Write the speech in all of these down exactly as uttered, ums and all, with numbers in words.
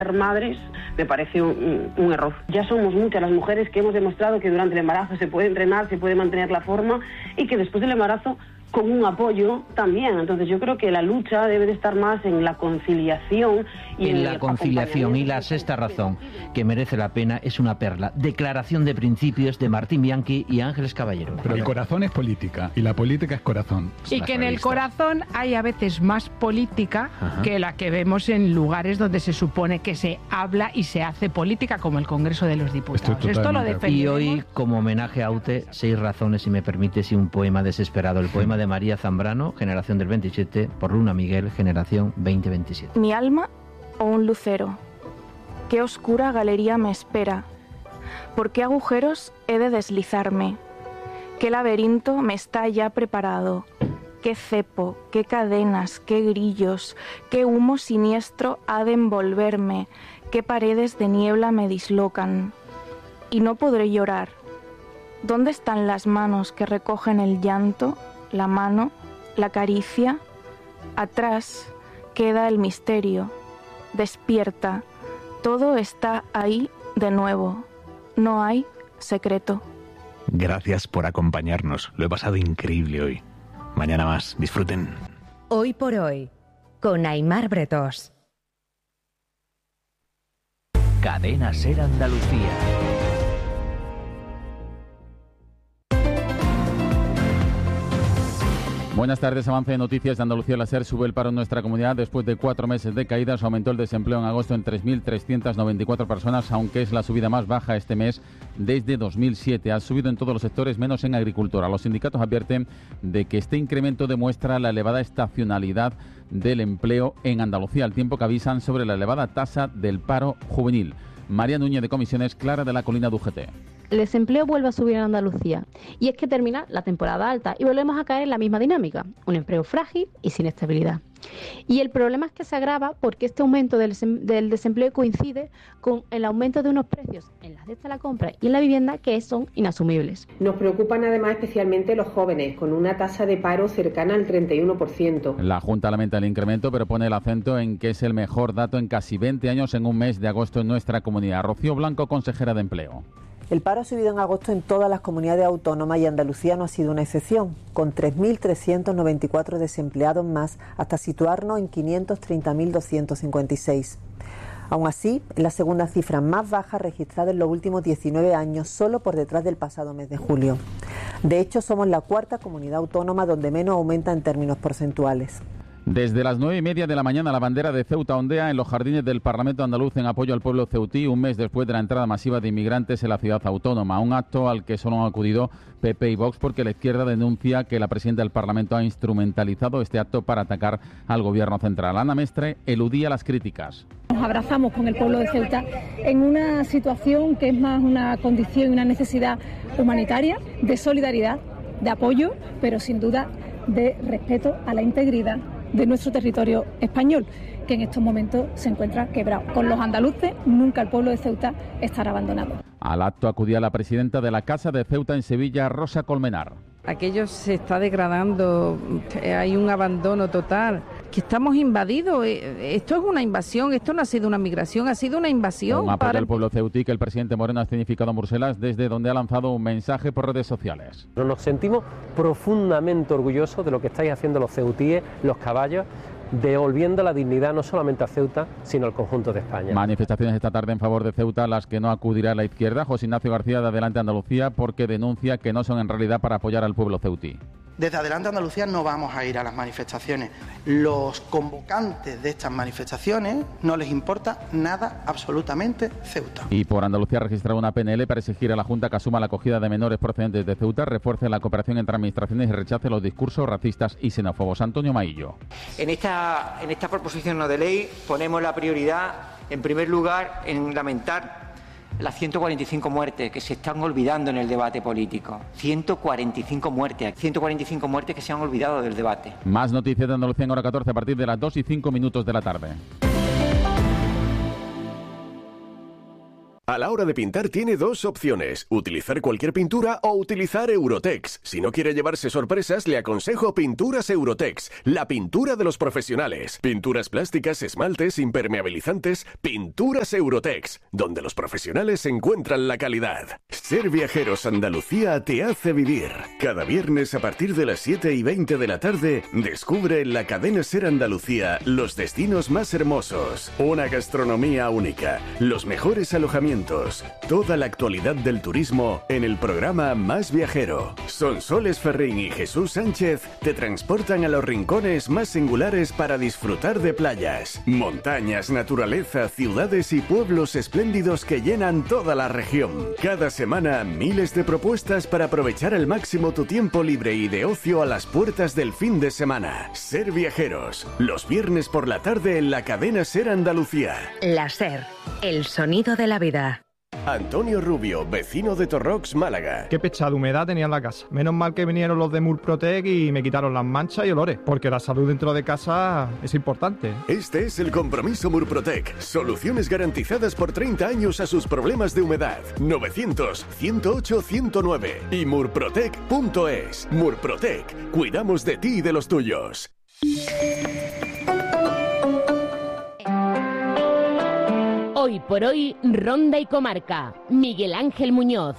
Ser madres me parece un, un error. Ya somos muchas las mujeres que hemos demostrado que durante el embarazo se puede entrenar, se puede mantener la forma y que después del embarazo con un apoyo también. Entonces yo creo que la lucha debe de estar más en la conciliación y en, en la conciliación. Y la sexta razón que merece la pena es una perla: Declaración de Principios de Martín Bianchi y Ángeles Caballero. Pero el corazón es política y la política es corazón. Y que en el corazón hay a veces más política Ajá. que la que vemos en lugares donde se supone que se habla y se hace política, como el Congreso de los Diputados. Esto lo defendemos. Y hoy, como homenaje a Aute, seis razones, si me permites, y un poema desesperado. El poema de María Zambrano, generación del veintisiete, por Luna Miguel, generación veinte veintisiete. Mi alma o un lucero, qué oscura galería me espera, por qué agujeros he de deslizarme, qué laberinto me está ya preparado, qué cepo, qué cadenas, qué grillos, qué humo siniestro ha de envolverme, qué paredes de niebla me dislocan. Y no podré llorar. ¿Dónde están las manos que recogen el llanto? La mano, la caricia. Atrás queda el misterio. Despierta. Todo está ahí de nuevo. No hay secreto. Gracias por acompañarnos. Lo he pasado increíble hoy. Mañana más. Disfruten. Hoy por hoy, con Aimar Bretós. Cadena Ser Andalucía. Buenas tardes. Avance de noticias de Andalucía. La SER sube el paro en nuestra comunidad. Después de cuatro meses de caídas, aumentó el desempleo en agosto en tres mil trescientas noventa y cuatro personas, aunque es la subida más baja este mes desde dos mil siete. Ha subido en todos los sectores, menos en agricultura. Los sindicatos advierten de que este incremento demuestra la elevada estacionalidad del empleo en Andalucía, al tiempo que avisan sobre la elevada tasa del paro juvenil. María Núñez de Comisiones, Clara de la Colina de U G T. El desempleo vuelve a subir en Andalucía y es que termina la temporada alta y volvemos a caer en la misma dinámica, un empleo frágil y sin estabilidad. Y el problema es que se agrava porque este aumento del, del desempleo coincide con el aumento de unos precios en la cesta de la compra y en la vivienda que son inasumibles. Nos preocupan además especialmente los jóvenes, con una tasa de paro cercana al treinta y uno por ciento. La Junta lamenta el incremento, pero pone el acento en que es el mejor dato en casi veinte años en un mes de agosto en nuestra comunidad. Rocío Blanco, consejera de Empleo. El paro ha subido en agosto en todas las comunidades autónomas y Andalucía no ha sido una excepción, con tres mil trescientos noventa y cuatro desempleados más, hasta situarnos en quinientos treinta mil doscientos cincuenta y seis. Aún así, es la segunda cifra más baja registrada en los últimos diecinueve años, solo por detrás del pasado mes de julio. De hecho, somos la cuarta comunidad autónoma donde menos aumenta en términos porcentuales. Desde las nueve y media de la mañana, la bandera de Ceuta ondea en los jardines del Parlamento andaluz en apoyo al pueblo ceutí, un mes después de la entrada masiva de inmigrantes en la ciudad autónoma. Un acto al que solo han acudido P P y Vox porque la izquierda denuncia que la presidenta del Parlamento ha instrumentalizado este acto para atacar al gobierno central. Ana Mestre eludía las críticas. Nos abrazamos con el pueblo de Ceuta en una situación que es más una condición y una necesidad humanitaria, de solidaridad, de apoyo, pero sin duda de respeto a la integridad de nuestro territorio español, que en estos momentos se encuentra quebrado. Con los andaluces, nunca el pueblo de Ceuta estará abandonado. Al acto acudía la presidenta de la Casa de Ceuta en Sevilla, Rosa Colmenar. Aquello se está degradando, hay un abandono total, que estamos invadidos. Esto es una invasión, esto no ha sido una migración, ha sido una invasión. Un apoyo para el pueblo ceutí que el presidente Moreno ha significado en Bruselas, desde donde ha lanzado un mensaje por redes sociales. Nos sentimos profundamente orgullosos de lo que estáis haciendo los ceutíes, los caballos, devolviendo la dignidad no solamente a Ceuta, sino al conjunto de España. Manifestaciones esta tarde en favor de Ceuta, las que no acudirá a la izquierda. José Ignacio García de Adelante Andalucía, porque denuncia que no son en realidad para apoyar al pueblo ceutí. Desde Adelante Andalucía no vamos a ir a las manifestaciones. Los convocantes de estas manifestaciones no les importa nada, absolutamente, Ceuta. Y por Andalucía ha registrado una P N L para exigir a la Junta que asuma la acogida de menores procedentes de Ceuta, refuerce la cooperación entre administraciones y rechace los discursos racistas y xenófobos. Antonio Maillo. En esta, en esta proposición no de ley ponemos la prioridad, en primer lugar, en lamentar las ciento cuarenta y cinco muertes que se están olvidando en el debate político. ciento cuarenta y cinco muertes, ciento cuarenta y cinco muertes que se han olvidado del debate. Más noticias de Andalucía en hora catorce a partir de las dos y cinco minutos de la tarde. A la hora de pintar tiene dos opciones, utilizar cualquier pintura o utilizar Eurotex. Si no quiere llevarse sorpresas, le aconsejo Pinturas Eurotex, la pintura de los profesionales. Pinturas plásticas, esmaltes, impermeabilizantes, Pinturas Eurotex, donde los profesionales encuentran la calidad. Ser Viajeros Andalucía te hace vivir. Cada viernes a partir de las siete y veinte de la tarde, descubre en la cadena Ser Andalucía los destinos más hermosos, una gastronomía única, los mejores alojamientos, toda la actualidad del turismo en el programa Más Viajero. Sonsoles Ferrín y Jesús Sánchez te transportan a los rincones más singulares para disfrutar de playas, montañas, naturaleza, ciudades y pueblos espléndidos que llenan toda la región. Cada semana, miles de propuestas para aprovechar al máximo tu tiempo libre y de ocio a las puertas del fin de semana. Ser Viajeros, los viernes por la tarde en la cadena Ser Andalucía. La Ser, el sonido de la vida. Antonio Rubio, vecino de Torrox, Málaga. Qué pechada humedad tenía en la casa. Menos mal que vinieron los de Murprotec y me quitaron las manchas y olores, porque la salud dentro de casa es importante. Este es el compromiso Murprotec. Soluciones garantizadas por treinta años a sus problemas de humedad. novecientos, ciento ocho, ciento nueve y murprotec punto es. Murprotec. Cuidamos de ti y de los tuyos. Hoy por hoy, Ronda y Comarca. Miguel Ángel Muñoz.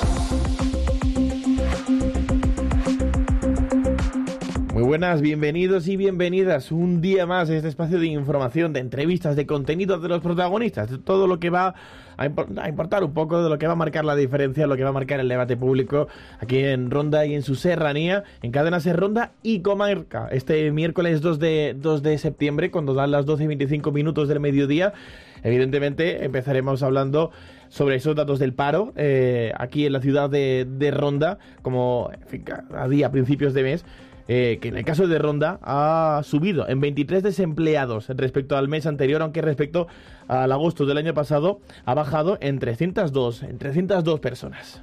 Muy buenas, bienvenidos y bienvenidas un día más a este espacio de información, de entrevistas, de contenidos de los protagonistas, de todo lo que va a, import- a importar un poco, de lo que va a marcar la diferencia, lo que va a marcar el debate público aquí en Ronda y en su serranía, en Cadena Ser Ronda y Comarca. Este miércoles dos de septiembre, cuando dan las doce y veinticinco minutos del mediodía, evidentemente empezaremos hablando sobre esos datos del paro eh, aquí en la ciudad de, de Ronda, como en fin, cada día a principios de mes. Eh, que en el caso de Ronda ha subido en veintitrés desempleados respecto al mes anterior, aunque respecto al agosto del año pasado ha bajado en trescientas dos, en trescientas dos personas.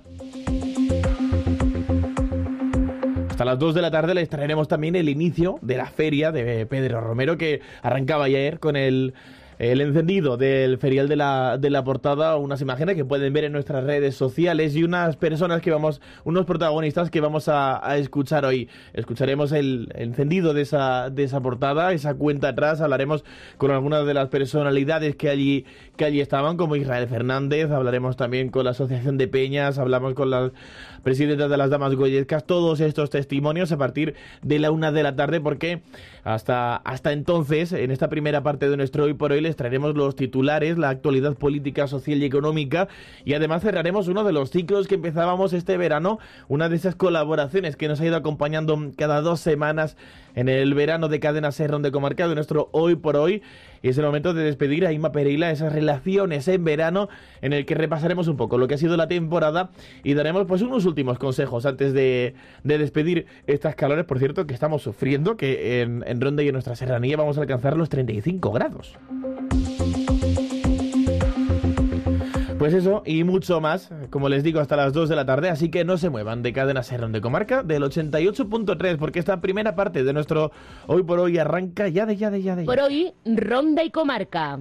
Hasta las dos de la tarde les traeremos también el inicio de la feria de Pedro Romero, que arrancaba ayer con el... el encendido del ferial de la, de la portada, unas imágenes que pueden ver en nuestras redes sociales y unas personas que vamos, unos protagonistas que vamos a, a escuchar hoy. Escucharemos el encendido de esa, de esa portada, esa cuenta atrás, hablaremos con algunas de las personalidades que allí, que allí estaban, como Israel Fernández, hablaremos también con la Asociación de Peñas, hablamos con las presidentas de las Damas Goyescas, todos estos testimonios a partir de la una de la tarde, porque hasta, hasta entonces, en esta primera parte de nuestro Hoy por Hoy, les traeremos los titulares, la actualidad política, social y económica, y además cerraremos uno de los ciclos que empezábamos este verano, una de esas colaboraciones que nos ha ido acompañando cada dos semanas en el verano de Cadena Ser Ronda y Comarca, de nuestro Hoy por Hoy, y es el momento de despedir a Inma Pereira, esas relaciones en verano, en el que repasaremos un poco lo que ha sido la temporada y daremos pues unos últimos consejos antes de, de despedir estas calores, por cierto, que estamos sufriendo, que en, en Ronda y en nuestra serranía vamos a alcanzar los treinta y cinco grados. Pues eso y mucho más, como les digo, hasta las dos de la tarde, así que no se muevan de Cadena Ser Ronda y Comarca del ochenta y ocho punto tres, porque esta primera parte de nuestro Hoy por Hoy arranca ya de ya de ya de ya. Por hoy, Ronda y Comarca.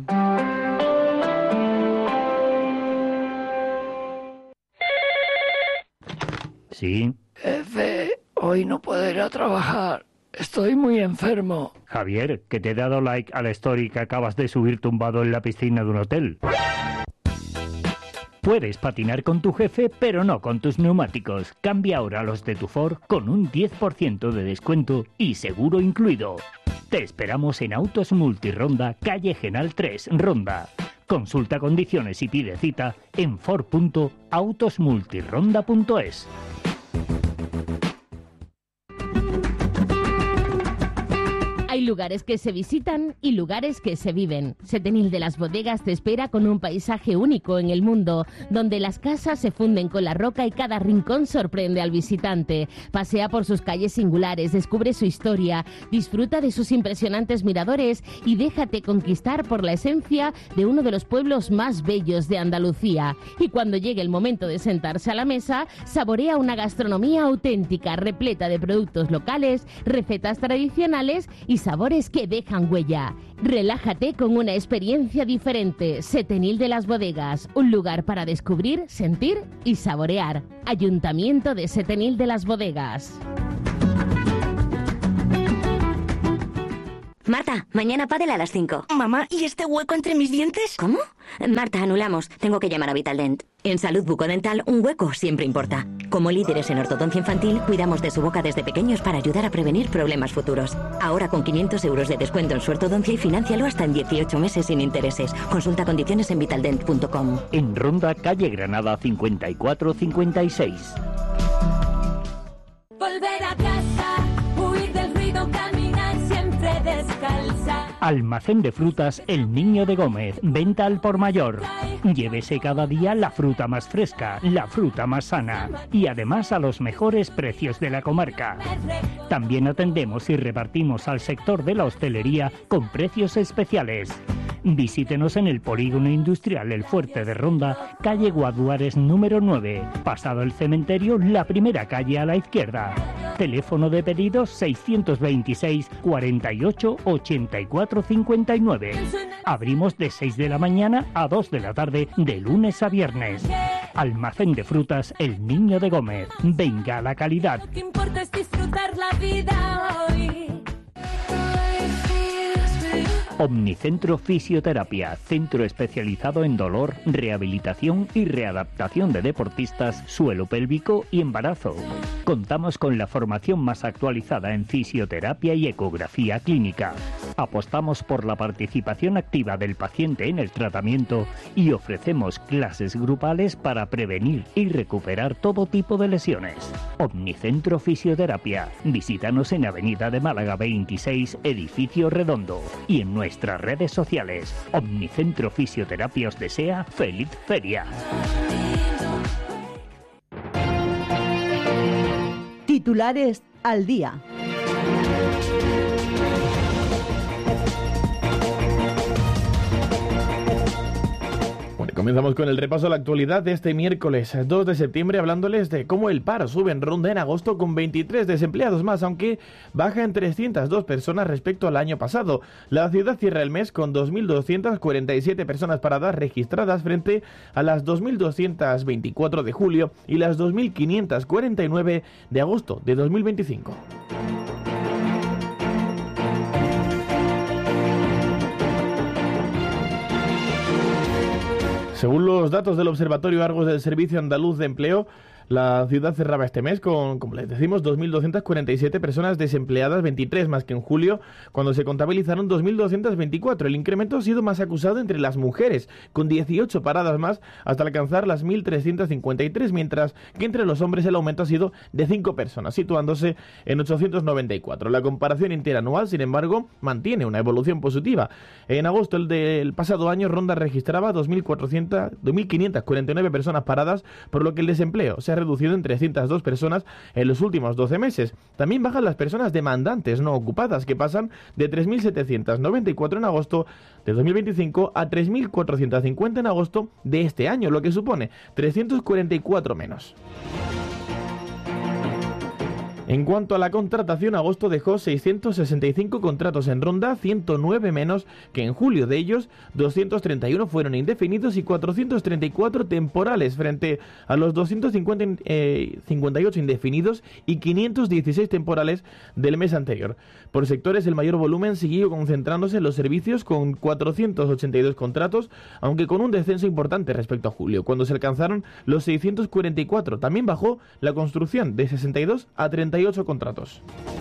Sí. Jefe, hoy no puedo ir a trabajar. Estoy muy enfermo. Javier, que te he dado like a la story que acabas de subir tumbado en la piscina de un hotel. Puedes patinar con tu jefe, pero no con tus neumáticos. Cambia ahora los de tu Ford con un diez por ciento de descuento y seguro incluido. Te esperamos en Autos Multironda, calle Genal tres, Ronda. Consulta condiciones y pide cita en ford punto autos multironda punto es. Hay lugares que se visitan y lugares que se viven. Setenil de las Bodegas te espera con un paisaje único en el mundo, donde las casas se funden con la roca y cada rincón sorprende al visitante. Pasea por sus calles singulares, descubre su historia, disfruta de sus impresionantes miradores y déjate conquistar por la esencia de uno de los pueblos más bellos de Andalucía. Y cuando llegue el momento de sentarse a la mesa, saborea una gastronomía auténtica, repleta de productos locales, recetas tradicionales y sabores sabores que dejan huella. Relájate con una experiencia diferente. Setenil de las Bodegas, un lugar para descubrir, sentir y saborear. Ayuntamiento de Setenil de las Bodegas. Marta, mañana pádel a las cinco. Mamá, ¿y este hueco entre mis dientes? ¿Cómo? Marta, anulamos. Tengo que llamar a Vitaldent. En salud bucodental, un hueco siempre importa. Como líderes en ortodoncia infantil, cuidamos de su boca desde pequeños para ayudar a prevenir problemas futuros. Ahora con quinientos euros de descuento en su ortodoncia y financialo hasta en dieciocho meses sin intereses. Consulta condiciones en vitaldent punto com. En Ronda, calle Granada cincuenta y cuatro cincuenta y seis. Volver a casa, huir del ruido, caminar siempre descalza. Almacén de frutas El Niño de Gómez, venta al por mayor. Llévese cada día la fruta más fresca, la fruta más sana y además a los mejores precios de la comarca. También atendemos y repartimos al sector de la hostelería con precios especiales. Visítenos en el Polígono Industrial El Fuerte de Ronda, calle Guaduares número nueve, pasado el cementerio, la primera calle a la izquierda. Teléfono de pedidos seiscientos veintiséis, cuarenta y ocho, ochenta y cuatro cincuenta y nueve. Abrimos de seis de la mañana a dos de la tarde, de lunes a viernes. Almacén de frutas El Niño de Gómez. Venga la calidad. Lo que importa es disfrutar la vida hoy. Omnicentro Fisioterapia, centro especializado en dolor, rehabilitación y readaptación de deportistas, suelo pélvico y embarazo. Contamos con la formación más actualizada en fisioterapia y ecografía clínica. Apostamos por la participación activa del paciente en el tratamiento y ofrecemos clases grupales para prevenir y recuperar todo tipo de lesiones. Omnicentro Fisioterapia. Visítanos en Avenida de Málaga veintiséis, Edificio Redondo, y en nuestras redes sociales. Omnicentro Fisioterapia os desea feliz feria. Titulares al día. Comenzamos con el repaso a la actualidad de este miércoles dos de septiembre, hablándoles de cómo el paro sube en Ronda en agosto con veintitrés desempleados más, aunque baja en trescientas dos personas respecto al año pasado. La ciudad cierra el mes con dos mil doscientas cuarenta y siete personas paradas registradas frente a las dos mil doscientas veinticuatro de julio y las dos mil quinientas cuarenta y nueve de agosto de dos mil veinticinco. Según los datos del Observatorio Argos del Servicio Andaluz de Empleo, la ciudad cerraba este mes con, como les decimos, dos mil doscientas cuarenta y siete personas desempleadas, veintitrés más que en julio, cuando se contabilizaron dos mil doscientas veinticuatro. El incremento ha sido más acusado entre las mujeres, con dieciocho paradas más hasta alcanzar las mil trescientas cincuenta y tres, mientras que entre los hombres el aumento ha sido de cinco personas, situándose en ochocientos noventa y cuatro. La comparación interanual, sin embargo, mantiene una evolución positiva. En agosto el del pasado año, Ronda registraba dos mil quinientas cuarenta y nueve personas paradas, por lo que el desempleo se ha reducido en trescientas dos personas en los últimos doce meses. También bajan las personas demandantes no ocupadas, que pasan de tres mil setecientas noventa y cuatro en agosto de dos mil veinticinco a tres mil cuatrocientas cincuenta en agosto de este año, lo que supone trescientos cuarenta y cuatro menos. En cuanto a la contratación, agosto dejó seiscientos sesenta y cinco contratos en Ronda, ciento nueve menos que en julio. De ellos, doscientos treinta y uno fueron indefinidos y cuatrocientos treinta y cuatro temporales, frente a los doscientos cincuenta, eh, cincuenta y ocho indefinidos y quinientos dieciséis temporales del mes anterior. Por sectores, el mayor volumen siguió concentrándose en los servicios, con cuatrocientos ochenta y dos contratos, aunque con un descenso importante respecto a julio, cuando se alcanzaron los seiscientos cuarenta y cuatro. También bajó la construcción, de sesenta y dos a treinta y ocho contratos.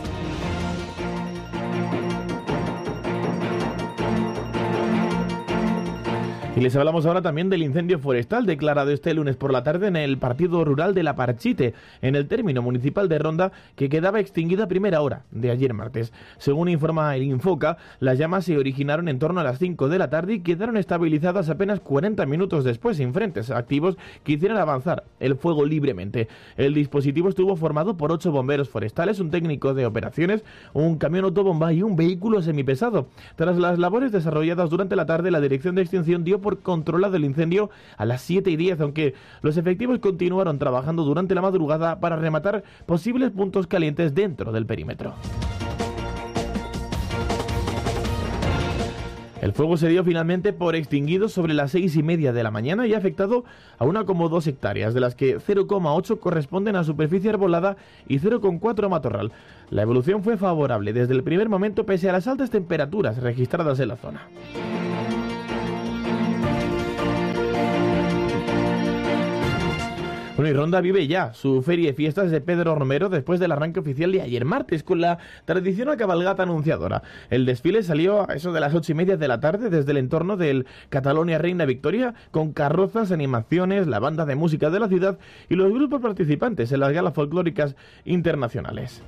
Y les hablamos ahora también del incendio forestal declarado este lunes por la tarde en el partido rural de La Parchite, en el término municipal de Ronda, que quedaba extinguida a primera hora de ayer martes. Según informa el Infoca, las llamas se originaron en torno a las cinco de la tarde y quedaron estabilizadas apenas cuarenta minutos después, sin frentes activos que hicieran avanzar el fuego libremente. El dispositivo estuvo formado por ocho bomberos forestales, un técnico de operaciones, un camión autobomba y un vehículo semipesado. Tras las labores desarrolladas durante la tarde, la Dirección de Extinción dio por controlado el incendio a las siete y diez, aunque los efectivos continuaron trabajando durante la madrugada para rematar posibles puntos calientes dentro del perímetro. El fuego se dio finalmente por extinguido sobre las seis y media de la mañana y ha afectado a una coma dos hectáreas, de las que cero coma ocho corresponden a superficie arbolada y cero coma cuatro a matorral. La evolución fue favorable desde el primer momento pese a las altas temperaturas registradas en la zona. Bueno, y Ronda vive ya su feria de fiestas de Pedro Romero después del arranque oficial de ayer martes con la tradicional cabalgata anunciadora. El desfile salió a eso de las ocho y media de la tarde desde el entorno del Catalonia Reina Victoria con carrozas, animaciones, la banda de música de la ciudad y los grupos participantes en las galas folclóricas internacionales.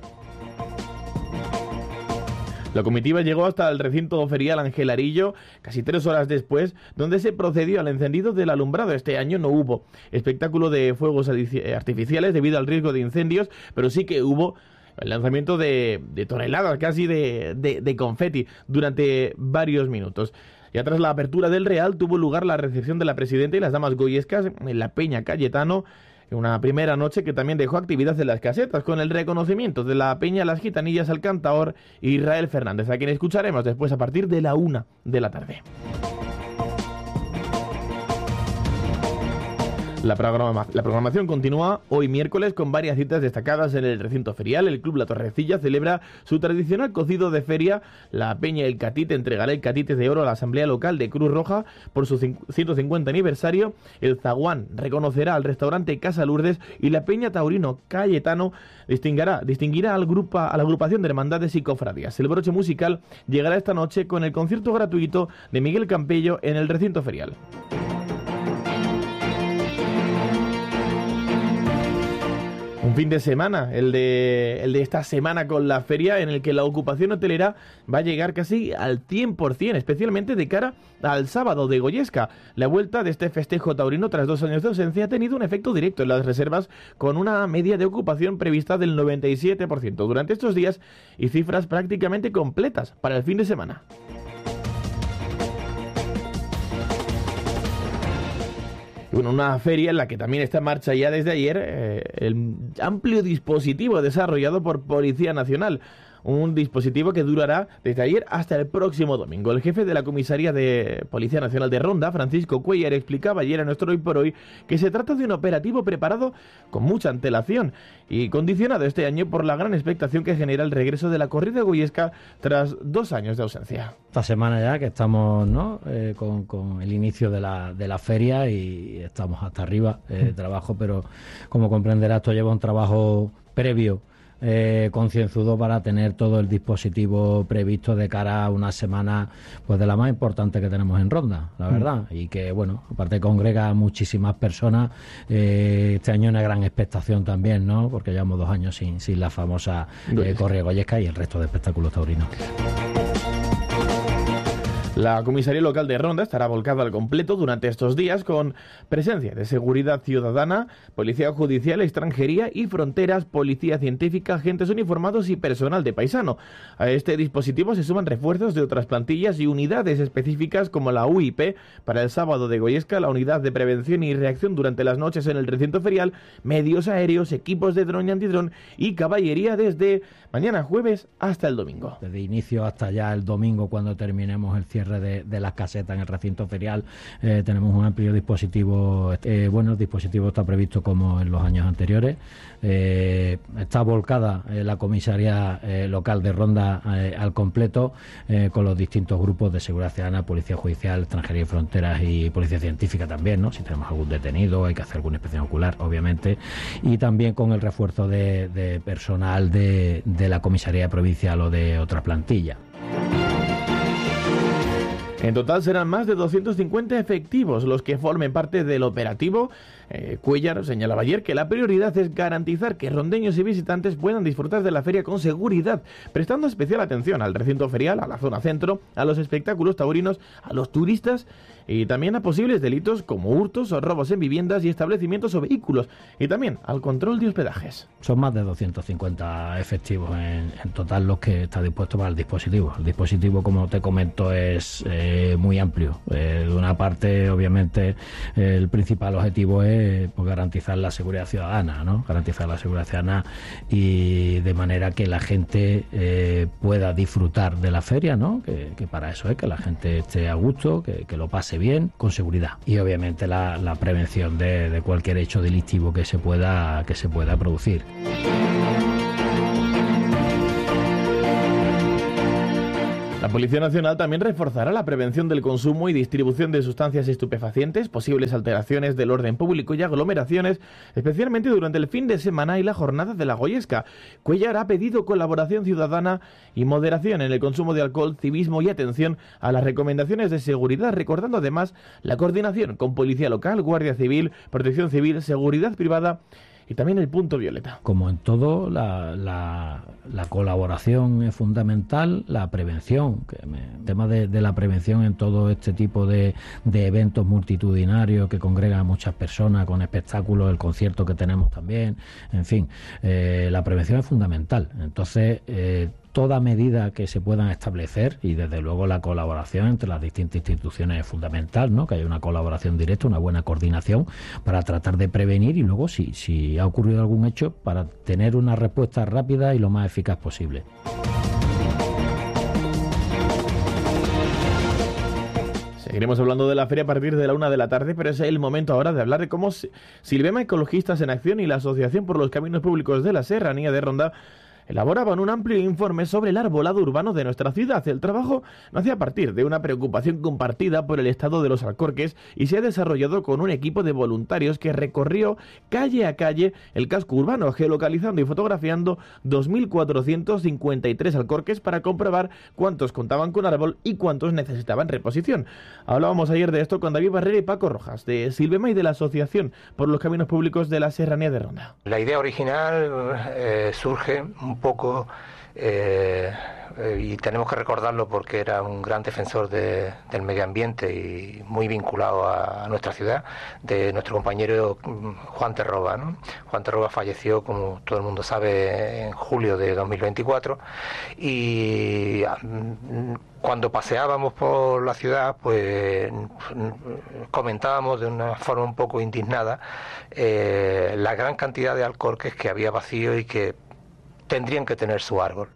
La comitiva llegó hasta el recinto ferial Ángel Arillo casi tres horas después, donde se procedió al encendido del alumbrado. Este año no hubo espectáculo de fuegos artificiales debido al riesgo de incendios, pero sí que hubo el lanzamiento de, de toneladas casi de, de, de confeti durante varios minutos. Ya tras la apertura del Real tuvo lugar la recepción de la presidenta y las damas goyescas en la Peña Cayetano. Una primera noche que también dejó actividad en las casetas con el reconocimiento de la Peña Las Gitanillas al cantaor Israel Fernández, a quien escucharemos después a partir de la una de la tarde. La, programa, la programación continúa hoy miércoles con varias citas destacadas en el recinto ferial. El Club La Torrecilla celebra su tradicional cocido de feria. La Peña El Catite entregará el Catite de Oro a la Asamblea Local de Cruz Roja por su ciento cincuenta aniversario. El Zaguán reconocerá al restaurante Casa Lourdes y la Peña Taurino Cayetano distinguirá, distinguirá al grupo, a la agrupación de hermandades y cofradías. El broche musical llegará esta noche con el concierto gratuito de Miguel Campello en el recinto ferial. Un fin de semana, el de, el de esta semana con la feria, en el que la ocupación hotelera va a llegar casi al cien por ciento, especialmente de cara al sábado de Goyesca. La vuelta de este festejo taurino tras dos años de ausencia ha tenido un efecto directo en las reservas, con una media de ocupación prevista del noventa y siete por ciento durante estos días y cifras prácticamente completas para el fin de semana. Bueno, una feria en la que también está en marcha ya desde ayer eh, el amplio dispositivo desarrollado por Policía Nacional. Un dispositivo que durará desde ayer hasta el próximo domingo. El jefe de la Comisaría de Policía Nacional de Ronda, Francisco Cuellar, explicaba ayer a nuestro Hoy por Hoy que se trata de un operativo preparado con mucha antelación y condicionado este año por la gran expectación que genera el regreso de la corrida goyesca tras dos años de ausencia. Esta semana ya que estamos, ¿no? eh, con, con el inicio de la, de la feria y estamos hasta arriba eh, de trabajo, pero como comprenderás, esto lleva un trabajo previo Eh, concienzudo para tener todo el dispositivo previsto de cara a una semana pues de la más importante que tenemos en Ronda, la verdad, mm. y que bueno, aparte congrega a muchísimas personas. Eh, este año una gran expectación también, ¿no? Porque llevamos dos años sin, sin la famosa eh, corrida goyesca y el resto de espectáculos taurinos. La comisaría local de Ronda estará volcada al completo durante estos días con presencia de seguridad ciudadana, policía judicial, extranjería y fronteras, policía científica, agentes uniformados y personal de paisano. A este dispositivo se suman refuerzos de otras plantillas y unidades específicas como la U I P para el sábado de Goyesca, la unidad de prevención y reacción durante las noches en el recinto ferial, medios aéreos, equipos de dron y antidrón y caballería desde mañana jueves hasta el domingo. Desde inicio hasta ya el domingo, cuando terminemos el cierre De, de las casetas en el recinto ferial, eh, tenemos un amplio dispositivo. Eh, bueno, el dispositivo está previsto como en los años anteriores. Eh, está volcada eh, la comisaría eh, local de Ronda eh, al completo, eh, con los distintos grupos de seguridad ciudadana, policía judicial, extranjería y fronteras y policía científica también, ¿no? Si tenemos algún detenido, hay que hacer alguna inspección ocular, obviamente, y también con el refuerzo de, de personal de, de la comisaría provincial o de otra plantilla. En total serán más de doscientos cincuenta efectivos los que formen parte del operativo. Eh, Cuellar señalaba ayer que la prioridad es garantizar que rondeños y visitantes puedan disfrutar de la feria con seguridad, prestando especial atención al recinto ferial, a la zona centro, a los espectáculos taurinos, a los turistas y también a posibles delitos como hurtos o robos en viviendas y establecimientos o vehículos, y también al control de hospedajes. Son más de doscientos cincuenta efectivos en, en total los que está dispuesto para el dispositivo. El dispositivo, como te comento, es eh, eh, muy amplio. Eh, de una parte, obviamente, eh, el principal objetivo es pues, garantizar la seguridad ciudadana, ¿no? Garantizar la seguridad ciudadana y de manera que la gente eh, pueda disfrutar de la feria, ¿no? Que, que para eso es que la gente esté a gusto, que, que lo pase bien, con seguridad. Y obviamente la, la prevención de, de cualquier hecho delictivo que se pueda, que se pueda producir. La Policía Nacional también reforzará la prevención del consumo y distribución de sustancias estupefacientes, posibles alteraciones del orden público y aglomeraciones, especialmente durante el fin de semana y la jornada de la Goyesca. Cuéllar ha pedido colaboración ciudadana y moderación en el consumo de alcohol, civismo y atención a las recomendaciones de seguridad, recordando además la coordinación con Policía Local, Guardia Civil, Protección Civil, Seguridad Privada y también el punto violeta. Como en todo, la, la, la colaboración es fundamental, la prevención, que me, el tema de, de la prevención en todo este tipo de, de eventos multitudinarios que congregan a muchas personas, con espectáculos, el concierto que tenemos también, en fin, eh, la prevención es fundamental. Entonces, eh, toda medida que se puedan establecer, y desde luego la colaboración entre las distintas instituciones es fundamental, ¿no? Que haya una colaboración directa, una buena coordinación para tratar de prevenir y luego, si, si ha ocurrido algún hecho, para tener una respuesta rápida y lo más eficaz posible. Seguiremos hablando de la feria a partir de la una de la tarde, pero es el momento ahora de hablar de cómo Silvema Ecologistas en Acción y la Asociación por los Caminos Públicos de la Serranía de Ronda elaboraban un amplio informe sobre el arbolado urbano de nuestra ciudad. El trabajo nace a partir de una preocupación compartida por el estado de los alcorques y se ha desarrollado con un equipo de voluntarios que recorrió calle a calle el casco urbano, geolocalizando y fotografiando dos mil cuatrocientos cincuenta y tres alcorques para comprobar cuántos contaban con árbol y cuántos necesitaban reposición. Hablábamos ayer de esto con David Barrera y Paco Rojas, de Silvema y de la Asociación por los Caminos Públicos de la Serranía de Ronda. La idea original eh, surge un poco eh, eh, y tenemos que recordarlo porque era un gran defensor de, del medio ambiente y muy vinculado a, a nuestra ciudad, de nuestro compañero Juan Terroba, ¿no? Juan Terroba falleció, como todo el mundo sabe, en julio de dos mil veinticuatro y cuando paseábamos por la ciudad, pues comentábamos de una forma un poco indignada eh, la gran cantidad de alcorques que había vacío y que tendrían que tener su árbol.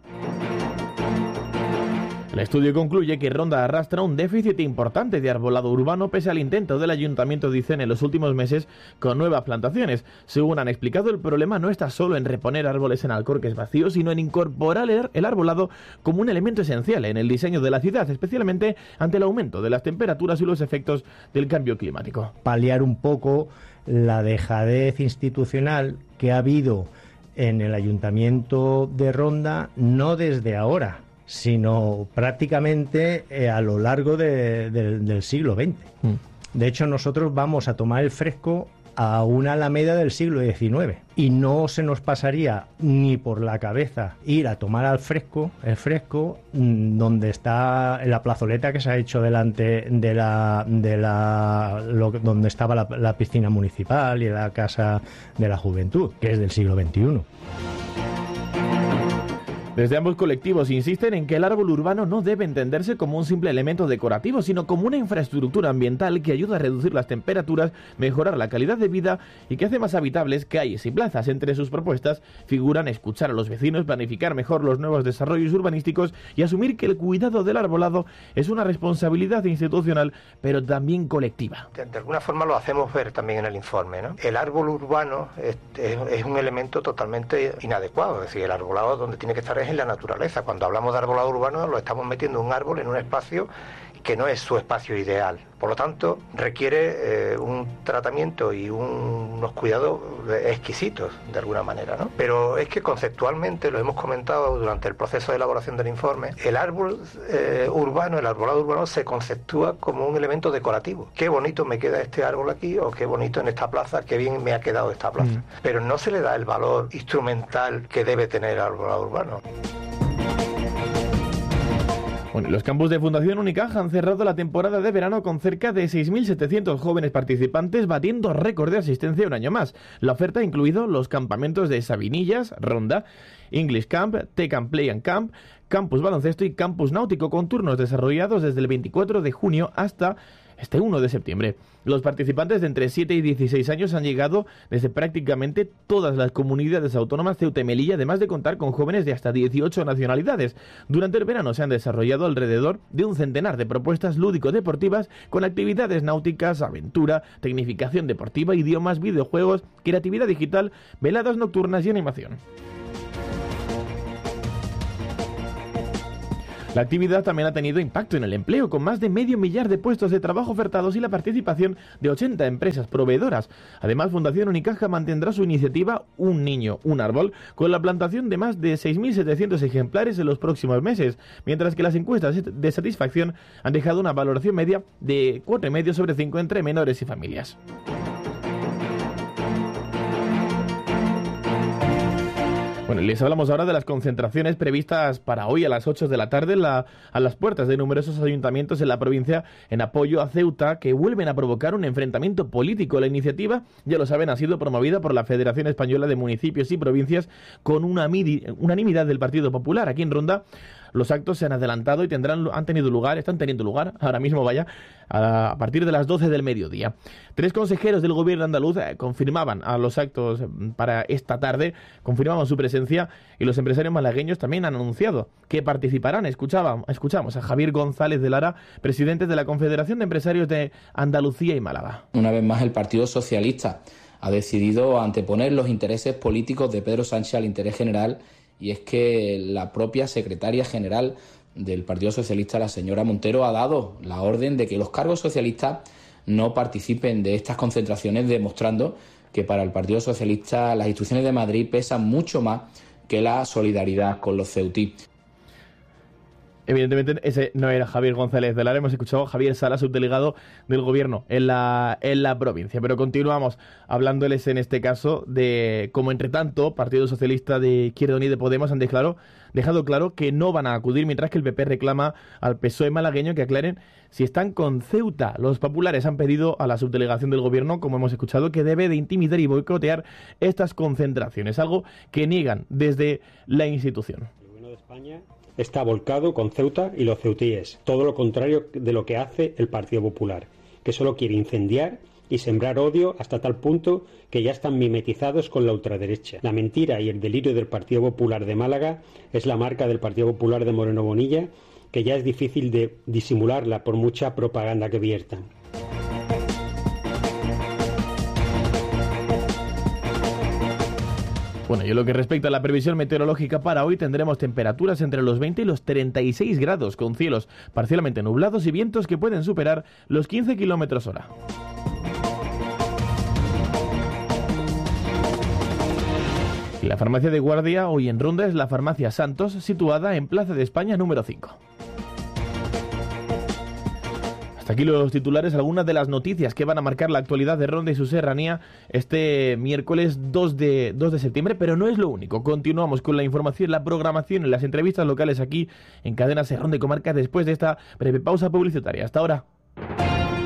El estudio concluye que Ronda arrastra un déficit importante de arbolado urbano pese al intento del ayuntamiento, dicen, en los últimos meses con nuevas plantaciones. Según han explicado, el problema no está solo en reponer árboles en alcorques vacíos, sino en incorporar el arbolado como un elemento esencial en el diseño de la ciudad, especialmente ante el aumento de las temperaturas y los efectos del cambio climático. Paliar un poco la dejadez institucional que ha habido en el Ayuntamiento de Ronda, no desde ahora, sino prácticamente eh, a lo largo de, de, del siglo veinte. Mm. De hecho, nosotros vamos a tomar el fresco a una alameda del siglo diecinueve y no se nos pasaría ni por la cabeza ir a tomar al fresco, el fresco, donde está la plazoleta que se ha hecho delante de la, de la lo, donde estaba la, la piscina municipal y la casa de la juventud, que es del siglo veintiuno. Desde ambos colectivos insisten en que el árbol urbano no debe entenderse como un simple elemento decorativo, sino como una infraestructura ambiental que ayuda a reducir las temperaturas, mejorar la calidad de vida y que hace más habitables calles y plazas. Entre sus propuestas figuran escuchar a los vecinos, planificar mejor los nuevos desarrollos urbanísticos y asumir que el cuidado del arbolado es una responsabilidad institucional, pero también colectiva. De, de alguna forma lo hacemos ver también en el informe, ¿no? El árbol urbano es, es, es un elemento totalmente inadecuado, es decir, el arbolado donde tiene que estar en la naturaleza. Cuando hablamos de arbolado urbano lo estamos metiendo un árbol en un espacio que no es su espacio ideal. Por lo tanto, requiere eh, un tratamiento y un, unos cuidados exquisitos, de alguna manera, ¿no? Pero es que conceptualmente, lo hemos comentado durante el proceso de elaboración del informe, el árbol eh, urbano, el arbolado urbano se conceptúa como un elemento decorativo. Qué bonito me queda este árbol aquí, o qué bonito en esta plaza, qué bien me ha quedado esta plaza. Mm. Pero no se le da el valor instrumental que debe tener el arbolado urbano. Bueno, los campus de Fundación Unicaja han cerrado la temporada de verano con cerca de seis mil setecientos jóvenes participantes, batiendo récord de asistencia un año más. La oferta ha incluido los campamentos de Sabinillas, Ronda, English Camp, Tech and Play and Camp, campus baloncesto y campus náutico, con turnos desarrollados desde el veinticuatro de junio hasta este uno de septiembre. Los participantes de entre siete y dieciséis años han llegado desde prácticamente todas las comunidades autónomas Ceuta y Melilla, además de contar con jóvenes de hasta dieciocho nacionalidades. Durante el verano se han desarrollado alrededor de un centenar de propuestas lúdico-deportivas con actividades náuticas, aventura, tecnificación deportiva, idiomas, videojuegos, creatividad digital, veladas nocturnas y animación. La actividad también ha tenido impacto en el empleo, con más de medio millar de puestos de trabajo ofertados y la participación de ochenta empresas proveedoras. Además, Fundación Unicaja mantendrá su iniciativa Un Niño, Un Árbol, con la plantación de más de seis mil setecientos ejemplares en los próximos meses, mientras que las encuestas de satisfacción han dejado una valoración media de cuatro coma cinco sobre cinco entre menores y familias. Bueno, les hablamos ahora de las concentraciones previstas para hoy a las ocho de la tarde la, a las puertas de numerosos ayuntamientos en la provincia en apoyo a Ceuta, que vuelven a provocar un enfrentamiento político. La iniciativa, ya lo saben, ha sido promovida por la Federación Española de Municipios y Provincias con una unanimidad del Partido Popular. Aquí en Ronda los actos se han adelantado y tendrán, han tenido lugar, están teniendo lugar, ahora mismo vaya, a, a partir de las doce del mediodía. Tres consejeros del gobierno andaluz eh, confirmaban a los actos para esta tarde, confirmaban su presencia, y los empresarios malagueños también han anunciado que participarán. Escuchaba, escuchamos a Javier González de Lara, presidente de la Confederación de Empresarios de Andalucía y Málaga. Una vez más el Partido Socialista ha decidido anteponer los intereses políticos de Pedro Sánchez al interés general, y es que la propia secretaria general del Partido Socialista, la señora Montero, ha dado la orden de que los cargos socialistas no participen de estas concentraciones, demostrando que para el Partido Socialista las instituciones de Madrid pesan mucho más que la solidaridad con los ceutí. Evidentemente ese no era Javier González de Lara, hemos escuchado a Javier Sala, subdelegado del gobierno en la, en la provincia. Pero continuamos hablándoles en este caso de cómo, entre tanto, Partido Socialista de Izquierda Unida y de Podemos han declarado, dejado claro que no van a acudir, mientras que el P P reclama al P S O E malagueño que aclaren si están con Ceuta. Los populares han pedido a la subdelegación del gobierno, como hemos escuchado, que debe de intimidar y boicotear estas concentraciones, algo que niegan desde la institución. El gobierno de España está volcado con Ceuta y los ceutíes, todo lo contrario de lo que hace el Partido Popular, que solo quiere incendiar y sembrar odio hasta tal punto que ya están mimetizados con la ultraderecha. La mentira y el delirio del Partido Popular de Málaga es la marca del Partido Popular de Moreno Bonilla, que ya es difícil de disimularla por mucha propaganda que viertan. Bueno, y en lo que respecta a la previsión meteorológica para hoy, tendremos temperaturas entre los veinte y los treinta y seis grados, con cielos parcialmente nublados y vientos que pueden superar los quince kilómetros hora. Y la farmacia de guardia hoy en Ronda es la farmacia Santos, situada en Plaza de España número cinco. Hasta aquí los titulares, algunas de las noticias que van a marcar la actualidad de Ronda y su serranía este miércoles dos de septiembre, pero no es lo único. Continuamos con la información, la programación y las entrevistas locales aquí en Cadena Ser Ronda y Comarca después de esta breve pausa publicitaria. Hasta ahora.